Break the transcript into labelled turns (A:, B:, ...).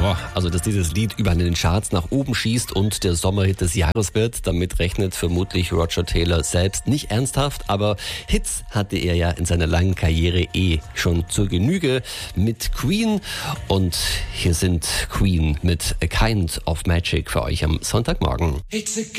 A: Ja, also dass dieses Lied über den Charts nach oben schießt und der Sommerhit des Jahres wird, damit rechnet vermutlich Roger Taylor selbst nicht ernsthaft, aber Hits hatte er ja in seiner langen Karriere schon zur Genüge mit Queen, und hier sind Queen mit A Kind of Magic für euch am Sonntagmorgen.